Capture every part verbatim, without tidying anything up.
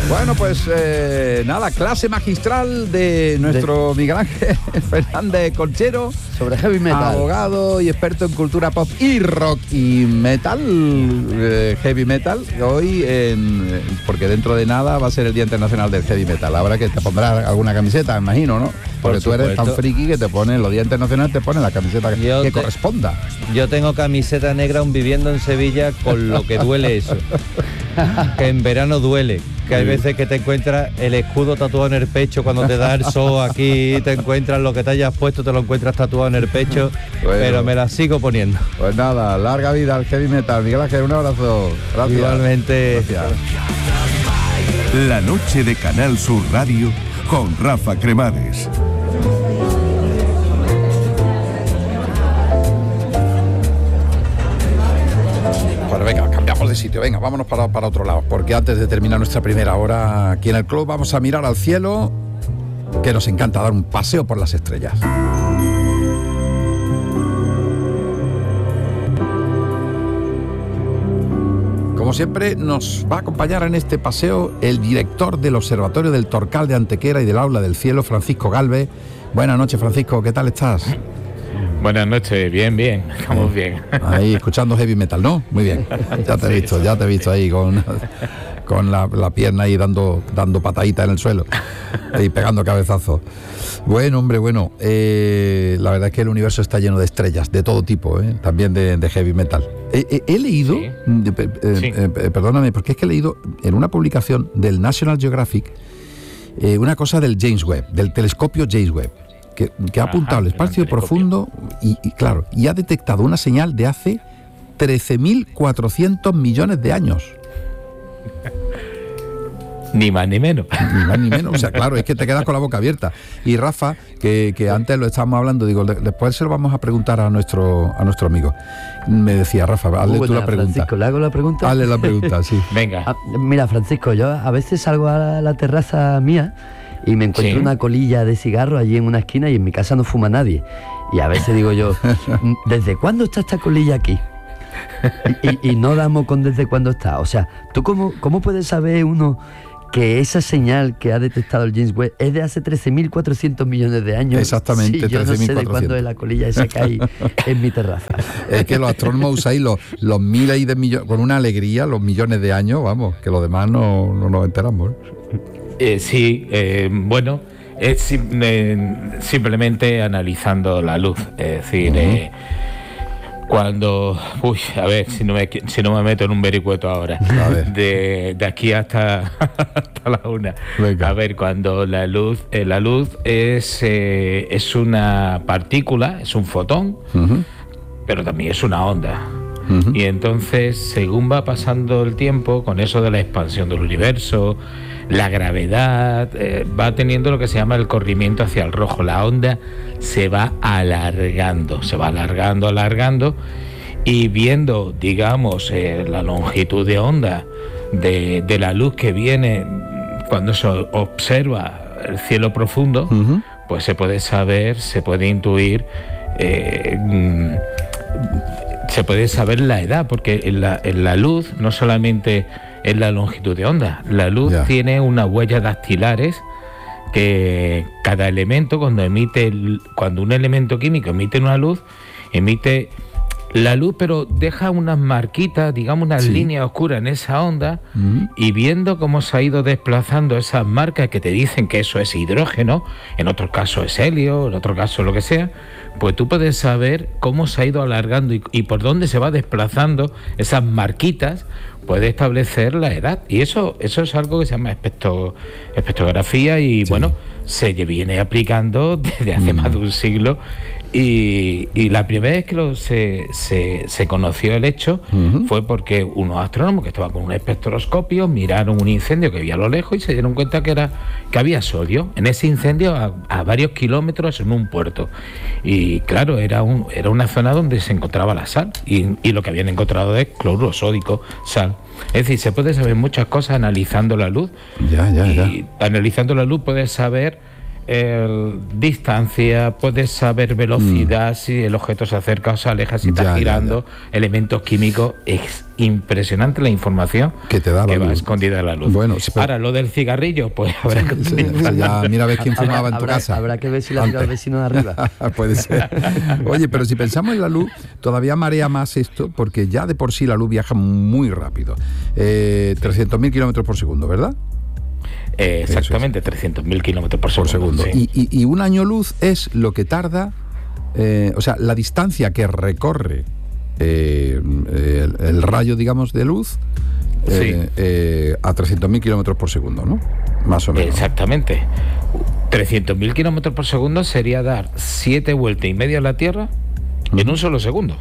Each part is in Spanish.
Bueno, pues eh, nada, clase magistral de nuestro de... Miguel Ángel Fernández Conchero sobre heavy metal, abogado y experto en cultura pop y rock y metal, eh, heavy metal. Hoy, en, porque dentro de nada va a ser el Día Internacional del Heavy Metal. Ahora que te pondrás alguna camiseta, me imagino, ¿no? Porque tú eres tan friki que te ponen los días internacionales, te ponen la camiseta que, que te, corresponda. Yo tengo camiseta negra aún viviendo en Sevilla, con lo que duele eso. Que en verano duele. Que hay veces que te encuentras el escudo tatuado en el pecho cuando te da el sol aquí, te encuentras lo que te hayas puesto, te lo encuentras tatuado en el pecho, bueno, pero me la sigo poniendo. Pues nada, larga vida al heavy metal. Miguel Ángel, un abrazo. Gracias. Igualmente. Gracias. La noche de Canal Sur Radio con Rafa Cremades. Bueno, venga, cambiamos de sitio, venga, vámonos para, para otro lado, porque antes de terminar nuestra primera hora aquí en el club vamos a mirar al cielo, que nos encanta dar un paseo por las estrellas. Como siempre, nos va a acompañar en este paseo el director del Observatorio del Torcal de Antequera y del Aula del Cielo, Francisco Galvez. Buenas noches, Francisco, ¿qué tal estás? Buenas noches, bien, bien, estamos bien. Ahí, escuchando heavy metal, ¿no? Muy bien, ya te he visto, ya te he visto ahí con, con la, la pierna ahí dando, dando pataditas en el suelo y pegando cabezazos. Bueno, hombre, bueno, eh, la verdad es que el universo está lleno de estrellas, de todo tipo, ¿eh? También de, de heavy metal. He, he, he leído, sí. eh, eh, sí. eh, perdóname, porque es que he leído en una publicación del National Geographic eh, una cosa del James Webb, del telescopio James Webb. Que, que ha apuntado al espacio profundo y, y, claro, y ha detectado una señal de hace trece mil cuatrocientos millones de años. Ni más ni menos. Ni más ni menos. O sea, claro, es que te quedas con la boca abierta. Y Rafa, que, que antes lo estábamos hablando, digo, de, después se lo vamos a preguntar a nuestro a nuestro amigo. Me decía, Rafa, hazle Buena, tú la pregunta. Francisco, ¿le hago la pregunta? Hazle la pregunta, sí. Venga. Ah, mira, Francisco, yo a veces salgo a la, la terraza mía y me encuentro sí. una colilla de cigarro allí en una esquina y en mi casa no fuma nadie. Y a veces digo yo, ¿desde cuándo está esta colilla aquí? Y, y, y no damos con desde cuándo está. O sea, ¿tú cómo, cómo puedes saber uno que esa señal que ha detectado el James Webb es de hace trece mil cuatrocientos millones de años? Exactamente, sí, yo trece mil cuatrocientos. No sé de cuándo es la colilla esa que hay en mi terraza. Es que los astrónomos usáis los, los miles y de millones, con una alegría, los millones de años, vamos, que los demás no, no nos enteramos. Eh, sí, eh, bueno, es sim- eh, simplemente analizando la luz, es decir, uh-huh. eh, cuando, uy, a ver si no me si no me meto en un vericueto ahora, a ver. De, de aquí hasta, hasta la una. Venga. A ver, cuando la luz, eh, la luz es eh, es una partícula, es un fotón, uh-huh. pero también es una onda. Uh-huh. Y entonces, según va pasando el tiempo, con eso de la expansión del universo, la gravedad, eh, va teniendo lo que se llama el corrimiento hacia el rojo. La onda se va alargando, se va alargando, alargando, y viendo, digamos, eh, la longitud de onda de, de la luz que viene cuando se observa el cielo profundo, uh-huh. pues se puede saber, se puede intuir, eh, mm, se puede saber la edad, porque en la, en la luz no solamente es la longitud de onda, la luz yeah. tiene unas huellas dactilares que cada elemento, cuando emite, cuando un elemento químico emite una luz, emite la luz, pero deja unas marquitas, digamos unas sí. líneas oscuras en esa onda, mm. y viendo cómo se ha ido desplazando esas marcas que te dicen que eso es hidrógeno, en otro caso es helio, en otro caso lo que sea, pues tú puedes saber cómo se ha ido alargando y, y por dónde se va desplazando esas marquitas, puede establecer la edad. Y eso eso es algo que se llama espectro, espectrografía y sí. bueno, se viene aplicando desde hace mm. más de un siglo. Y, y la primera vez que lo, se, se, se conoció el hecho uh-huh. fue porque unos astrónomos que estaban con un espectroscopio miraron un incendio que había a lo lejos y se dieron cuenta que era que había sodio en ese incendio a, a varios kilómetros en un puerto. Y claro, era un era una zona donde se encontraba la sal y, y lo que habían encontrado es cloruro sódico, sal. Es decir, se puede saber muchas cosas analizando la luz. Ya, ya, y ya. analizando la luz puedes saber el, distancia, puedes saber velocidad, mm. si el objeto se acerca o se aleja, si está ya, girando, ya, ya. elementos químicos. Es impresionante la información que te da la que luz. va escondida en la luz. Bueno, sí, pero... Ahora, lo del cigarrillo, pues habrá que sí, sí, ya, mira a ver quién fumaba en tu habrá, casa. Habrá que ver si la tira el vecino de arriba. Puede ser. Oye, pero si pensamos en la luz, todavía marea más esto, porque ya de por sí la luz viaja muy rápido. Eh, trescientos mil kilómetros por segundo, ¿verdad? Eh, exactamente, es. trescientos mil kilómetros por segundo. Por segundo. Sí. Y, y, y un año luz es lo que tarda, eh, o sea, la distancia que recorre eh, el, el rayo, digamos, de luz eh, sí. eh, a trescientos mil kilómetros por segundo, ¿no? Más o menos. Exactamente. trescientos mil kilómetros por segundo sería dar siete vueltas y media a la Tierra uh-huh. en un solo segundo.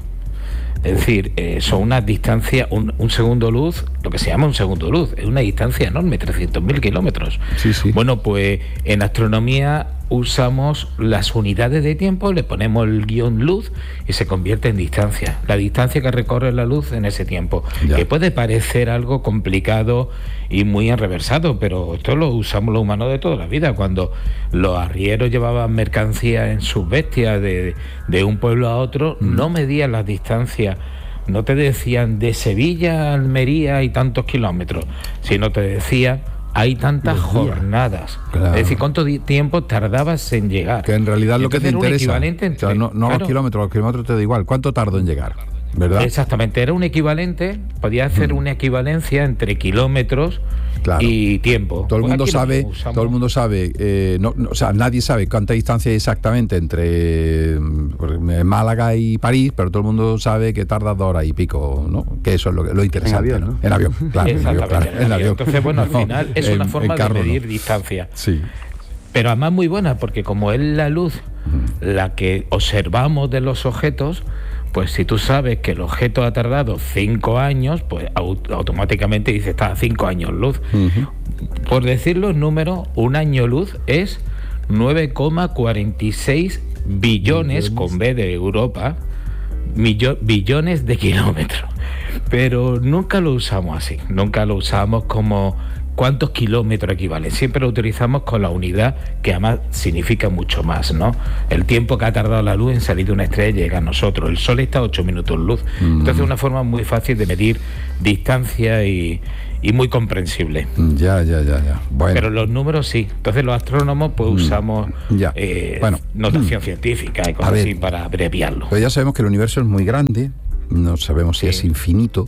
Es decir, eh, son una distancia, un, un segundo luz, lo que se llama un segundo luz, es una distancia enorme, trescientos mil kilómetros. Sí, sí. Bueno, pues en astronomía usamos las unidades de tiempo, le ponemos el guión luz y se convierte en distancia. La distancia que recorre la luz en ese tiempo. Ya. Que puede parecer algo complicado y muy enreversado, pero esto lo usamos los humanos de toda la vida. Cuando los arrieros llevaban mercancía en sus bestias de, de un pueblo a otro, mm. no medían las distancias. No te decían de Sevilla a Almería hay tantos kilómetros, sino te decían hay tantas jornadas. Claro. Es decir, ¿cuánto di- tiempo tardabas en llegar? Que en realidad lo que te interesa, entre, o sea, no, no claro. los kilómetros, los kilómetros te da igual, ¿cuánto tardo en llegar? ¿Verdad? Exactamente, era un equivalente, podía hacer mm. una equivalencia entre kilómetros claro. y tiempo. Todo el pues mundo sabe, todo el mundo sabe, eh, no, no, o sea, nadie sabe cuánta distancia hay exactamente entre eh, Málaga y París, pero todo el mundo sabe que tarda dos horas y pico, ¿no? Que eso es lo, lo interesante. En avión, ¿no? En avión, claro. En avión, claro, en avión. Entonces, bueno, al final es en, una forma carro, de medir no. distancia. Sí. Pero además muy buena, porque como es la luz mm. la que observamos de los objetos, pues si tú sabes que el objeto ha tardado cinco años, pues aut- automáticamente dices, está a cinco años luz. Uh-huh. Por decir los números, un año luz es nueve coma cuarenta y seis billones, con B de Europa, millo- billones de kilómetros. Pero nunca lo usamos así, nunca lo usamos como cuántos kilómetros equivalen. Siempre lo utilizamos con la unidad que además significa mucho más, ¿no? El tiempo que ha tardado la luz en salir de una estrella y llega a nosotros. El Sol está a ocho minutos luz. Mm. Entonces es una forma muy fácil de medir distancia y, y muy comprensible. Ya, ya, ya, ya. Bueno. Pero los números sí. Entonces los astrónomos pues usamos mm. ya. Eh, bueno. notación mm. científica y cosas ver, así para abreviarlo. Pero ya sabemos que el universo es muy grande, no sabemos si sí. es infinito.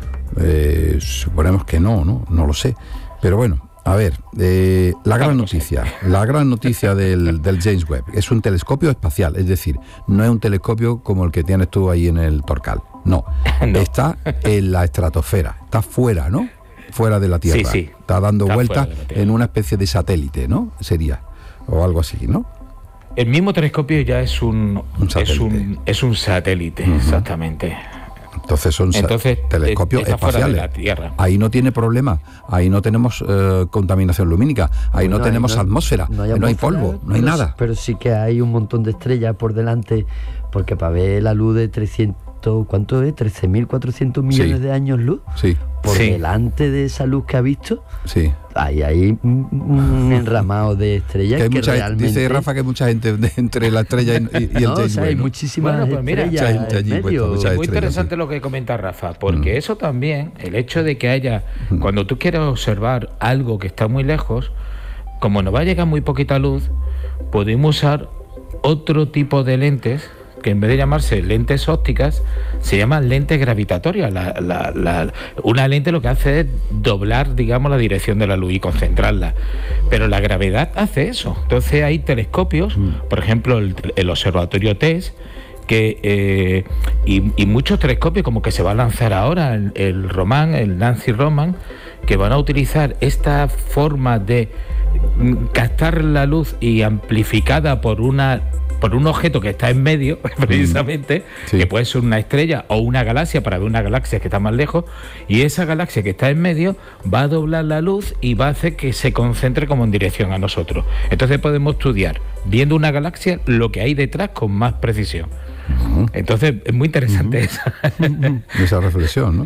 Eh, suponemos que no, no, no lo sé. Pero bueno, a ver, eh, la gran noticia, la gran noticia del, del James Webb es un telescopio espacial, es decir, no es un telescopio como el que tienes tú ahí en el Torcal, no, no. está en la estratosfera, está fuera, ¿no? Fuera de la Tierra, sí, sí. está dando está vueltas en una especie de satélite, ¿no? Sería, o algo así, ¿no? El mismo telescopio ya es un, un satélite, es un, es un satélite uh-huh. exactamente. Entonces son Entonces, telescopios está espaciales. Fuera de la Tierra. Ahí no tiene problema. Ahí no tenemos eh, contaminación lumínica. Ahí no, no tenemos hay, no, atmósfera. No hay, no hay polvo. No hay pero, nada. Pero sí que hay un montón de estrellas por delante, porque para ver la luz de trescientos, ¿cuánto es? trece mil cuatrocientos millones sí. de años luz. Sí. Por sí. delante de esa luz que ha visto. Sí. Hay ahí un enramado de estrellas que, hay que mucha, realmente... Dice Rafa que hay mucha gente de, entre la estrella y, y el no, James o sea, Webb, hay ¿no? muchísimas bueno, pues mira, estrellas mucha gente allí, en medio. Mucha Muy estrella, interesante sí. lo que comenta Rafa, porque mm. eso también, el hecho de que haya, mm. cuando tú quieres observar algo que está muy lejos, como nos va a llegar muy poquita luz, podemos usar otro tipo de lentes que en vez de llamarse lentes ópticas, se llaman lentes gravitatorias. La, la, la, una lente lo que hace es doblar, digamos, la dirección de la luz y concentrarla. Pero la gravedad hace eso. Entonces hay telescopios, mm. por ejemplo, el, el observatorio TESS, que eh, y, y muchos telescopios, como que se va a lanzar ahora, el, el Roman, el Nancy Roman, que van a utilizar esta forma de captar la luz y amplificada por una por un objeto que está en medio, precisamente, sí. que puede ser una estrella o una galaxia, para ver una galaxia que está más lejos, y esa galaxia que está en medio va a doblar la luz y va a hacer que se concentre como en dirección a nosotros. Entonces podemos estudiar, viendo una galaxia, lo que hay detrás con más precisión. Uh-huh. Entonces es muy interesante uh-huh. esa. esa reflexión, ¿no?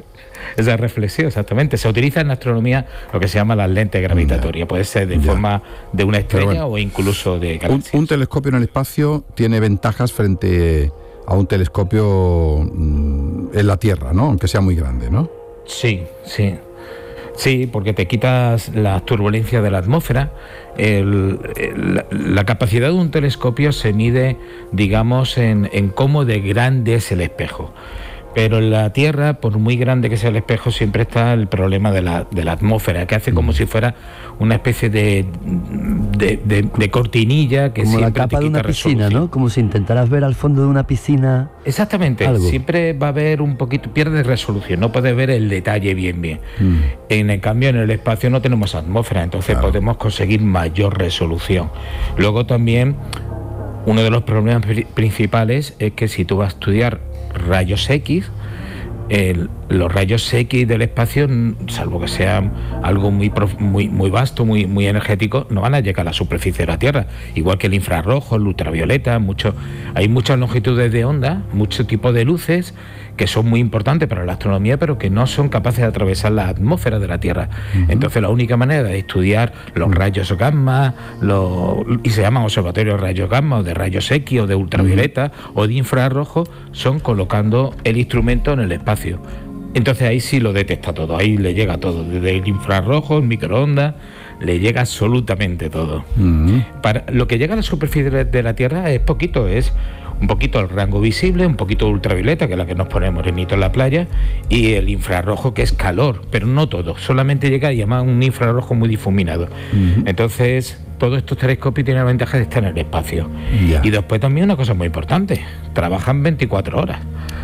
esa reflexión, exactamente. Se utiliza en astronomía lo que se llama las lentes gravitatorias. Puede ser de Ya. forma de una estrella bueno, o incluso de Un, galaxias. un telescopio en el espacio tiene ventajas frente a un telescopio mm, en la Tierra, ¿no? Aunque sea muy grande, ¿no? Sí, sí. Sí, porque te quitas las turbulencias de la atmósfera. El, el, la, la capacidad de un telescopio se mide, digamos, en, en cómo de grande es el espejo. Pero en la Tierra, por muy grande que sea el espejo, siempre está el problema de la, de la atmósfera, que hace como si fuera una especie de, de, de, de cortinilla que Como la siempre capa te de quita una piscina, resolución. ¿no? Como si intentaras ver al fondo de una piscina. Exactamente, Algo. siempre va a haber un poquito, pierde resolución, no puedes ver el detalle bien bien. Mm. En el cambio, en el espacio no tenemos atmósfera, entonces Claro. podemos conseguir mayor resolución. Luego también, uno de los problemas pri- principales es que si tú vas a estudiar rayos X, el- los rayos X del espacio, n- salvo que sean algo muy prof- muy muy vasto, muy muy energético, no van a llegar a la superficie de la Tierra. Igual que el infrarrojo, el ultravioleta, mucho, hay muchas longitudes de onda, muchos tipos de luces que son muy importantes para la astronomía, pero que no son capaces de atravesar la atmósfera de la Tierra. Entonces, la única manera de estudiar los rayos gamma, los, y se llaman observatorios de rayos gamma, o de rayos X, o de ultravioleta, o de infrarrojo, son colocando el instrumento en el espacio. Entonces ahí sí lo detecta todo, ahí le llega todo, desde el infrarrojo, el microondas, le llega absolutamente todo. Mm. Para lo que llega a la superficie de de la Tierra es poquito, es un poquito el rango visible, un poquito ultravioleta, que es la que nos pone morenito en la playa, y el infrarrojo, que es calor, pero no todo, solamente llega y llama un infrarrojo muy difuminado. Entonces, todos estos telescopios tienen la ventaja de estar en el espacio. Ya. Y después también una cosa muy importante, trabajan veinticuatro horas.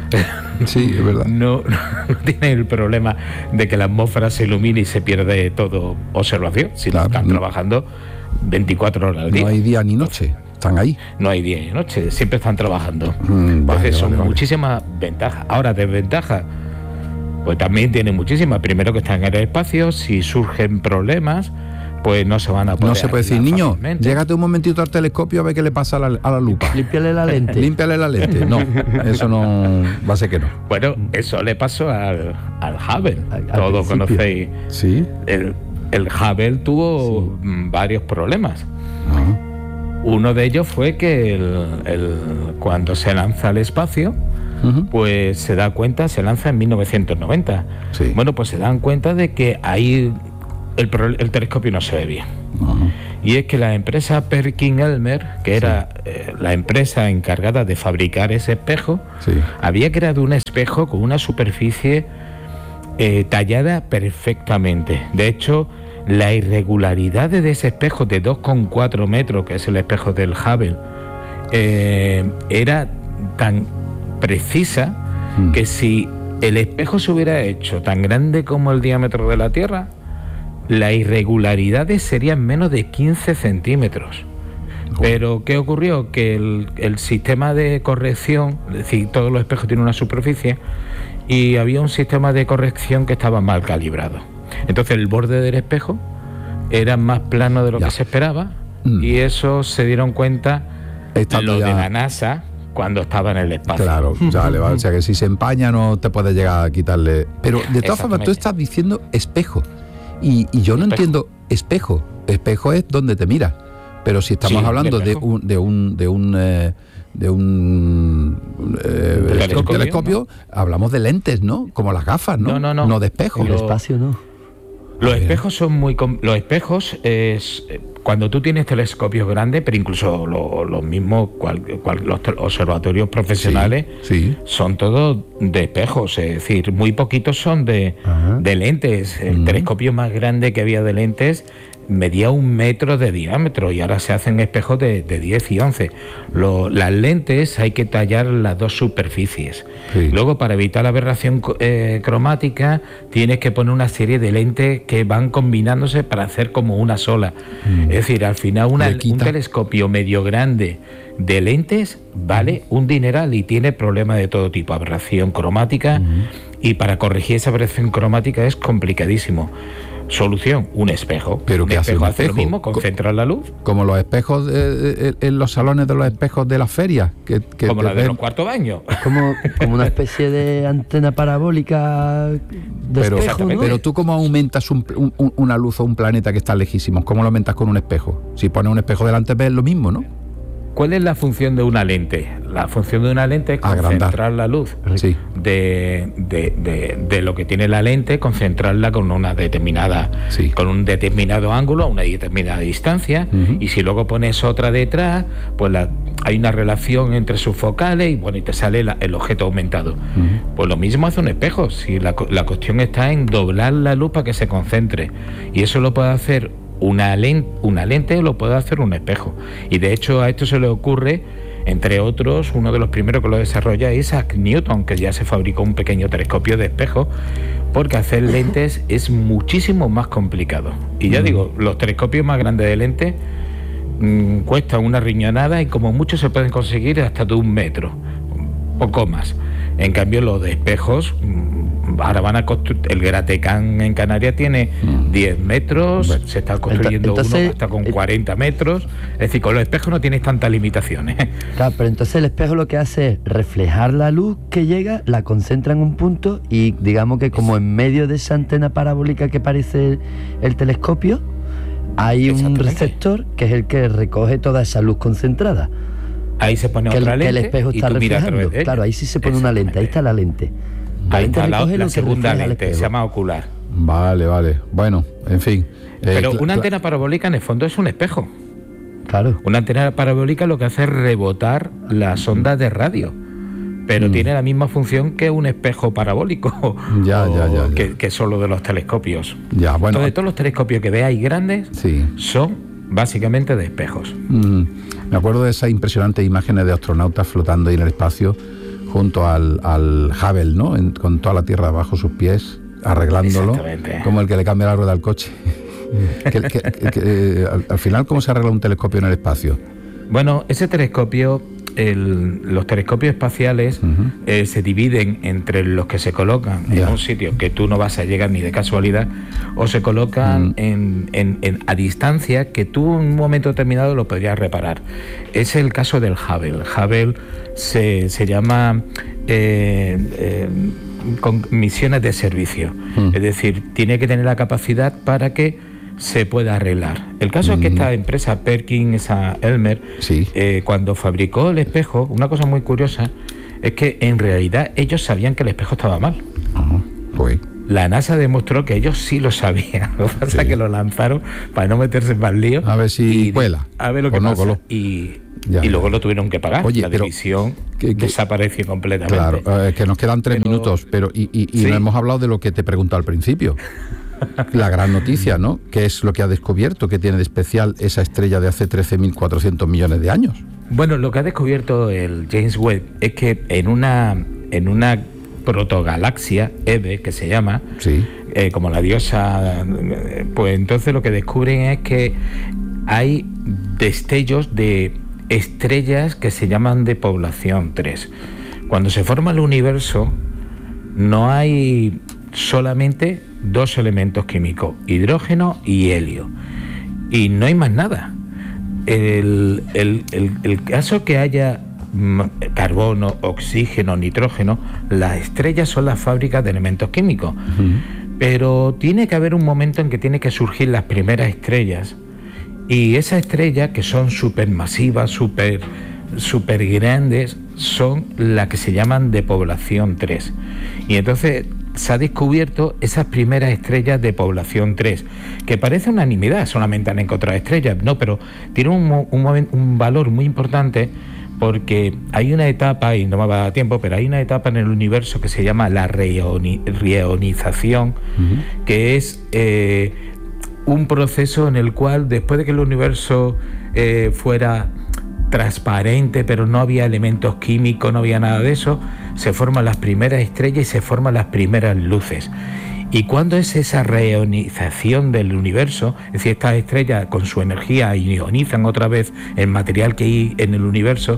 Sí, es verdad. No, no tiene el problema de que la atmósfera se ilumine y se pierde todo observación, sino Claro, están no. trabajando veinticuatro horas al día. No hay día ni noche, están ahí. No hay día y noche, siempre están trabajando. Mm, vale, Entonces son vale, vale. muchísimas ventajas. Ahora, desventajas, pues también tienen muchísimas. Primero, que están en el espacio, si surgen problemas, pues no se van a poder No se puede decir, arreglar niño, fácilmente. llégate un momentito al telescopio a ver qué le pasa a la, a la lupa. Límpiale la lente. Límpiale la lente. No, eso no va a ser que no. Bueno, eso le pasó al, al Hubble. Al- al Todos principio. conocéis. Sí. El, el Hubble tuvo mm, varios problemas. Ajá. Uno de ellos fue que el, el- cuando se lanza al espacio, Ujú. pues se da cuenta, se lanza en mil novecientos noventa. Sí. Bueno, pues se dan cuenta de que ahí el, pro- el telescopio no se ve bien. Ajá. Y es que la empresa Perkin-Elmer, que era eh, la empresa encargada de fabricar ese espejo, Sí. había creado un espejo con una superficie eh, tallada perfectamente. De hecho, la irregularidad de ese espejo de dos coma cuatro metros, que es el espejo del Hubble, eh, era tan precisa Mm. que si el espejo se hubiera hecho tan grande como el diámetro de la Tierra, las irregularidades serían menos de quince centímetros. Pero ¿qué ocurrió? Que el, el sistema de corrección, es decir, todos los espejos tienen una superficie, y había un sistema de corrección que estaba mal calibrado. Entonces el borde del espejo era más plano de lo Ya. que se esperaba, Mm. y eso se dieron cuenta Estando lo ya- de la NASA cuando estaba en el espacio. Claro, ya le va. O sea que si se empaña no te puedes llegar a quitarle. Pero de todas formas, tú Exactamente. estás diciendo espejo. Y, y yo no Espejo. entiendo espejo. Espejo es donde te miras. Pero si estamos Sí, hablando de espejo. un de un de un eh, de un eh, Telescopio, telescopio, hablamos de lentes, ¿no? Como las gafas, ¿no? No, no, no. No de espejo. El Lo- espacio no. Los A ver. espejos son muy... com- Los espejos es... eh, Cuando tú tienes telescopios grandes, pero incluso lo- los mismos, cual- cual- los tel- observatorios profesionales, Sí. son todos de espejos, es decir, muy poquitos son de, Ajá. de lentes. El Mm. telescopio más grande que había de lentes medía un metro de diámetro, y ahora se hacen espejos de, de diez y once. Lo- las lentes hay que tallar las dos superficies. Sí. Luego, para evitar la aberración co- eh, cromática, tienes que poner una serie de lentes que van combinándose para hacer como una sola. Es decir, al final una- Le un quita. telescopio medio grande de lentes vale un dineral y tiene problemas de todo tipo, aberración cromática, y para corregir esa aberración cromática es complicadísimo. Solución, un espejo. ¿Pero un qué hace espejo un hace lo espejo? mismo, concentra la luz. Como los espejos de- de- en los salones de los espejos de las ferias. Que, que Como te la de ven- los cuartos baños. Como, como una especie de antena parabólica de pero, espejo, ¿no? pero tú, ¿cómo aumentas un- un- un- una luz o un planeta que está lejísimo? ¿Cómo lo aumentas con un espejo? Si pones un espejo delante, ves lo mismo, ¿no? ¿Cuál es la función de una lente? La función de una lente es Agrandar. concentrar la luz Sí. de, de, de- de lo que tiene la lente, concentrarla con una determinada, Sí. con un determinado ángulo a una determinada distancia, Ujú. y si luego pones otra detrás, pues la- hay una relación entre sus focales y bueno, y te sale la- el objeto aumentado. Ujú. Pues lo mismo hace un espejo. Si la, co- la cuestión está en doblar la luz para que se concentre, y eso lo puede hacer una lente, una lente o lo puede hacer un espejo. Y de hecho a esto se le ocurre, entre otros, uno de los primeros que lo desarrolla es Isaac Newton, que ya se fabricó un pequeño telescopio de espejo, porque hacer lentes es muchísimo más complicado. Y ya digo, los telescopios más grandes de lente mm, cuestan una riñonada y como mucho se pueden conseguir hasta de un metro, poco más. En cambio, los de espejos, mm, ahora van a construir, el Gratecán en Canarias tiene Mm. diez metros, Bueno. se está construyendo Entonces, uno hasta con eh, cuarenta metros. Es decir, con los espejos no tienes tantas limitaciones. Claro, pero entonces el espejo lo que hace es reflejar la luz que llega, la concentra en un punto y digamos que como en medio de esa antena parabólica que parece el, el telescopio, hay un Exactamente. receptor que es el que recoge toda esa luz concentrada. Ahí se pone Que el, otra que lente el espejo y está tú miras a reflejando. través de ella. Claro, ahí sí se pone una lente, ahí está la lente. La Ahí lente está la, recoge la lo que segunda refleja el lente, se espejo. llama ocular. Vale, vale. Bueno, en fin. Eh, Pero cla- una cla- antena parabólica en el fondo es un espejo. Claro. Una antena parabólica lo que hace es rebotar las ondas de radio, pero Mm. tiene la misma función que un espejo parabólico. Ya, o ya, ya, ya. Que, que son los de los telescopios. Ya, bueno. Entonces, todos los telescopios que veáis grandes Sí. son básicamente de espejos. Mm, me acuerdo de esas impresionantes imágenes de astronautas flotando ahí en el espacio junto al, al Hubble, ¿no? En- con toda la Tierra bajo sus pies, arreglándolo, Exactamente. como el que le cambia la rueda al coche. que, que- que- que, eh, al, al final, ¿cómo se arregla un telescopio en el espacio? Bueno, ese telescopio, el- los telescopios espaciales Ujú. eh, se dividen entre los que se colocan Ya. en un sitio que tú no vas a llegar ni de casualidad, o se colocan Mm. en, en- en- a distancia que tú en un momento determinado lo podrías reparar. Es el caso del Hubble. Hubble se, se llama eh, eh, con misiones de servicio. Mm. Es decir, tiene que tener la capacidad para que se pueda arreglar. El caso es que Mm. esta empresa Perkins, esa Elmer, Sí. eh, cuando fabricó el espejo, una cosa muy curiosa es que en realidad ellos sabían que el espejo estaba mal. Ajá, pues, La NASA demostró que ellos sí lo sabían. Lo que pasa Sí. es que lo lanzaron para no meterse en más lío. A ver si y- cuela. A ver lo O que no pasa. coló. Y, Ya, y ya. luego lo tuvieron que pagar. Oye, la pero- división que- que- desapareció completamente. claro, eh, que nos quedan tres Pero- minutos, pero y, y- y Sí. no hemos hablado de lo que te pregunto al principio. La gran noticia, ¿no? ¿Qué es lo que ha descubierto que tiene de especial esa estrella de hace trece mil cuatrocientos millones de años? Bueno, lo que ha descubierto el James Webb es que en una, en una protogalaxia, Eve, que se llama, Sí. eh, como la diosa, eh, pues entonces lo que descubren es que hay destellos de estrellas que se llaman de población tres. Cuando se forma el universo, no hay solamente dos elementos químicos, hidrógeno y helio, y no hay más nada. El, el, el, el caso que haya mm, carbono, oxígeno, nitrógeno, las estrellas son las fábricas de elementos químicos. Pero tiene que haber un momento en que tiene que surgir las primeras estrellas. Y esas estrellas, que son supermasivas, super, super grandes, son las que se llaman de población tres. Y entonces se ha descubierto esas primeras estrellas de población tres, que parece unanimidad, solamente han encontrado estrellas. No, pero tiene un, mo- un, momen- un valor muy importante, porque hay una etapa, y no me va a dar tiempo, pero hay una etapa en el universo que se llama la reioni- reionización, Ujú. que es eh, un proceso en el cual, después de que el universo eh, fuera transparente, pero no había elementos químicos, no había nada de eso, se forman las primeras estrellas y se forman las primeras luces. ¿Y cuándo es esa reionización del universo? Es decir, estas estrellas con su energía ionizan otra vez el material que hay en el universo.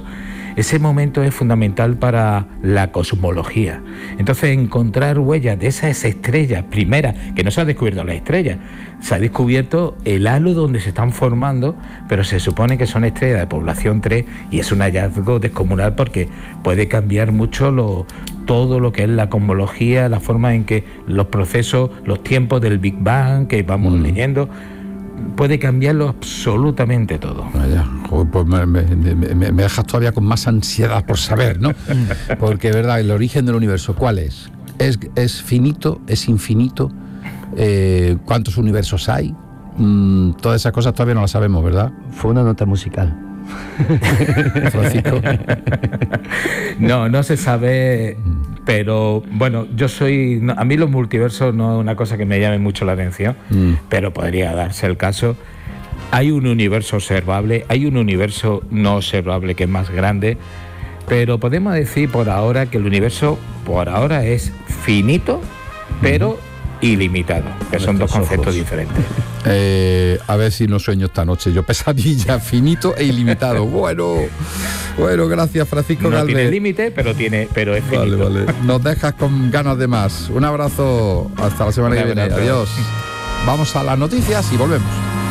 ese momento es fundamental para la cosmología. Entonces, encontrar huellas de esas estrellas primeras, que no se ha descubierto las estrellas, se ha descubierto el halo donde se están formando, pero se supone que son estrellas de población tres y es un hallazgo descomunal porque puede cambiar mucho lo, todo lo que es la cosmología, la forma en que los procesos, los tiempos del Big Bang que vamos mm. leyendo, puede cambiarlo absolutamente todo. Vaya, pues me, me, me, me dejas todavía con más ansiedad por saber, ¿no? Porque, ¿verdad? El origen del universo, ¿cuál es? ¿Es, es finito? ¿Es infinito? Eh, ¿Cuántos universos hay? Mm, todas esas cosas todavía no las sabemos, ¿verdad? Fue una nota musical. Francisco. No, no se sabe, pero bueno, yo soy, no, a mí los multiversos no es una cosa que me llame mucho la atención, mm. pero podría darse el caso. Hay un universo observable, hay un universo no observable que es más grande, pero podemos decir por ahora que el universo por ahora es finito, pero mm. ilimitado, que son dos conceptos ojos. diferentes. Eh, a ver si no sueño esta noche. Yo pesadilla, finito e ilimitado. Bueno, bueno, gracias Francisco No Galvez. tiene límite, pero tiene, pero es finito. Vale, vale. Nos dejas con ganas de más. Un abrazo, hasta la semana que viene. Adiós. Vamos a las noticias y volvemos.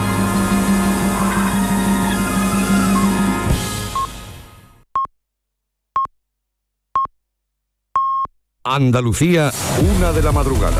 Andalucía, una de la madrugada.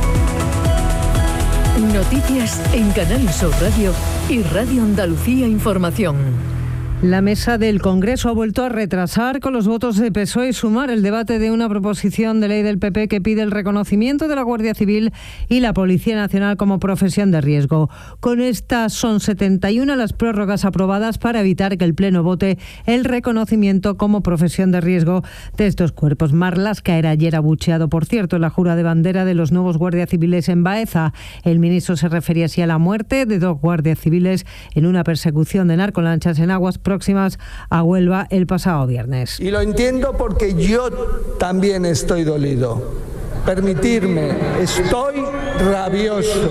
Noticias en Canal Sur Radio y Radio Andalucía Información. La mesa del Congreso ha vuelto a retrasar con los votos de P S O E y Sumar el debate de una proposición de ley del P P que pide el reconocimiento de la Guardia Civil y la Policía Nacional como profesión de riesgo. Con estas son setenta y una las prórrogas aprobadas para evitar que el Pleno vote el reconocimiento como profesión de riesgo de estos cuerpos. Marlaska era ayer abucheado, por cierto, en la jura de bandera de los nuevos guardias civiles en Baeza. El ministro se refería así a la muerte de dos guardias civiles en una persecución de narcolanchas en aguas próximas a Huelva el pasado viernes. Y lo entiendo porque yo también estoy dolido. Permitirme, estoy rabioso.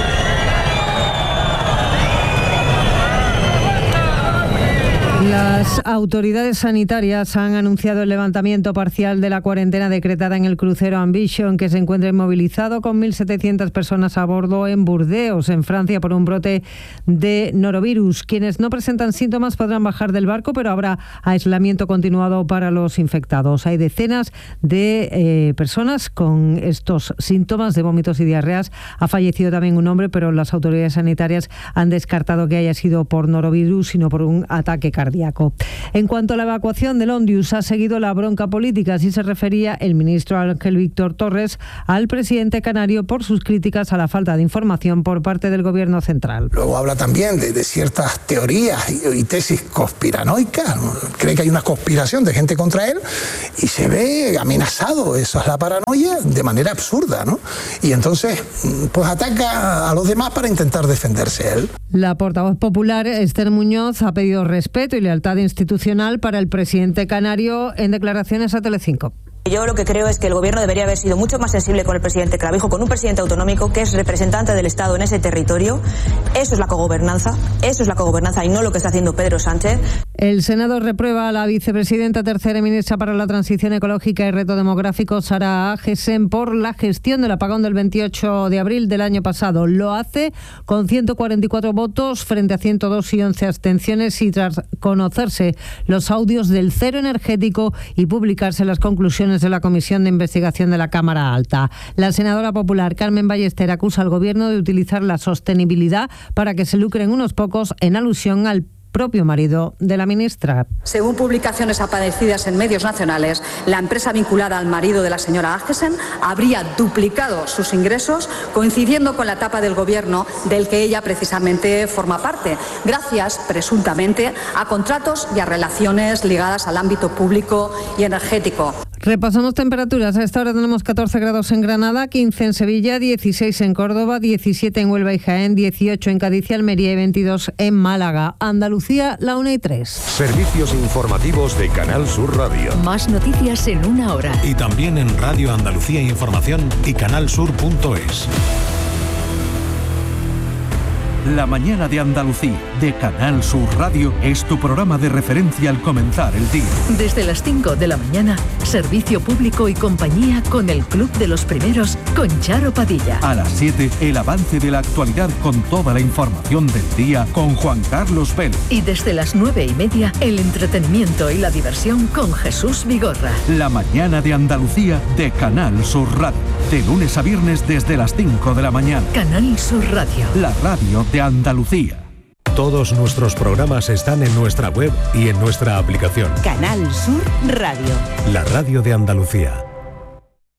Las autoridades sanitarias han anunciado el levantamiento parcial de la cuarentena decretada en el crucero Ambition, que se encuentra inmovilizado con mil setecientas personas a bordo en Burdeos, en Francia, por un brote de norovirus. Quienes no presentan síntomas podrán bajar del barco, pero habrá aislamiento continuado para los infectados. Hay decenas de eh, personas con estos síntomas de vómitos y diarreas. Ha fallecido también un hombre, pero las autoridades sanitarias han descartado que haya sido por norovirus, sino por un ataque cardíaco. En cuanto a la evacuación del Ondius, ha seguido la bronca política. Así se refería el ministro Ángel Víctor Torres al presidente canario por sus críticas a la falta de información por parte del gobierno central. Luego habla también de, de ciertas teorías y, y tesis conspiranoicas. Cree que hay una conspiración de gente contra él y se ve amenazado. Eso es la paranoia de manera absurda, ¿no? Y entonces pues ataca a los demás para intentar defenderse él. La portavoz popular, Esther Muñoz, ha pedido respeto y lealtad institucional para el presidente canario en declaraciones a Telecinco. Yo lo que creo es que el gobierno debería haber sido mucho más sensible con el presidente Clavijo, con un presidente autonómico que es representante del Estado en ese territorio. Eso es la cogobernanza, eso es la cogobernanza y no lo que está haciendo Pedro Sánchez. El Senado reprueba a la vicepresidenta tercera ministra para la Transición Ecológica y Reto Demográfico, Sara Agesen, por la gestión del apagón del veintiocho de abril del año pasado. Lo hace con ciento cuarenta y cuatro votos frente a ciento dos y once abstenciones y tras conocerse los audios del cero energético y publicarse las conclusiones de la Comisión de Investigación de la Cámara Alta. La senadora popular Carmen Ballester acusa al gobierno de utilizar la sostenibilidad para que se lucren unos pocos, en alusión al propio marido de la ministra. Según publicaciones aparecidas en medios nacionales, la empresa vinculada al marido de la señora Agesen habría duplicado sus ingresos, coincidiendo con la etapa del gobierno del que ella precisamente forma parte, gracias, presuntamente, a contratos y a relaciones ligadas al ámbito público y energético. Repasamos temperaturas. A esta hora tenemos catorce grados en Granada, quince en Sevilla, dieciséis en Córdoba, diecisiete en Huelva y Jaén, dieciocho en Cádiz y Almería y veintidós en Málaga. Andalucía, la una y tres. Servicios informativos de Canal Sur Radio. Más noticias en una hora. Y también en Radio Andalucía Información y canal sur punto es. La mañana de Andalucía, de Canal Sur Radio, es tu programa de referencia al comenzar el día. Desde las cinco de la mañana, servicio público y compañía con el Club de los Primeros, con Charo Padilla. A las siete, el avance de la actualidad con toda la información del día con Juan Carlos Vélez. Y desde las nueve y media, el entretenimiento y la diversión con Jesús Vigorra. La mañana de Andalucía, de Canal Sur Radio. De lunes a viernes desde las cinco de la mañana. Canal Sur Radio. La radio de Andalucía. Todos nuestros programas están en nuestra web y en nuestra aplicación. Canal Sur Radio. La radio de Andalucía.